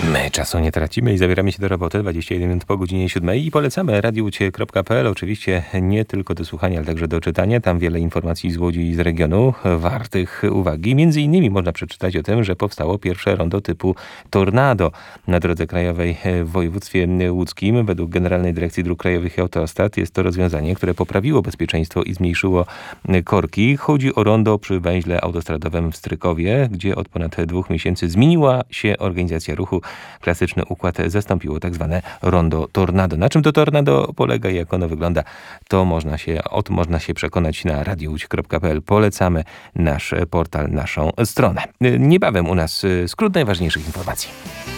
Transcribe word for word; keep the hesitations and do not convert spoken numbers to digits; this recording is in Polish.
My czasu nie tracimy i zabieramy się do roboty dwadzieścia jeden minut po godzinie siódmej i polecamy radiucie kropka p l. Oczywiście nie tylko do słuchania, ale także do czytania. Tam wiele informacji z Łodzi i z regionu wartych uwagi. Między innymi można przeczytać o tym, że powstało pierwsze rondo typu Tornado na drodze krajowej w województwie łódzkim. Według Generalnej Dyrekcji Dróg Krajowych i Autostrad jest to rozwiązanie, które poprawiło bezpieczeństwo i zmniejszyło korki. Chodzi o rondo przy węźle autostradowym w Strykowie, gdzie od ponad dwóch miesięcy zmieniła się organizacja ruchu. Klasyczny układ zastąpiło tak zwane rondo Tornado. Na czym to Tornado polega i jak ono wygląda, to można się, o tym można się przekonać na radiuć kropka p l. Polecamy nasz portal, naszą stronę. Niebawem u nas skrót najważniejszych informacji.